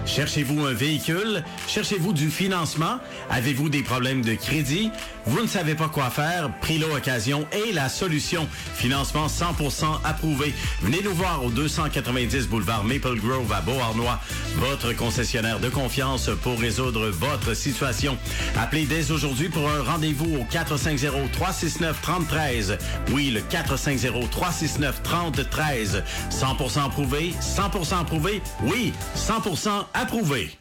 Cherchez-vous un véhicule? Cherchez-vous du financement? Avez-vous des problèmes de crédit? Vous ne savez pas quoi faire? Prilo Occasion est la solution. Financement 100% approuvé. Venez nous voir au 290 boulevard Maple Grove à Beauharnois. Votre concessionnaire de confiance pour résoudre votre situation. Appelez dès aujourd'hui pour un rendez-vous au 450-369-3013. Oui, le 450-369-3013. 100% approuvé? 100% approuvé? Oui, 100% approuvé.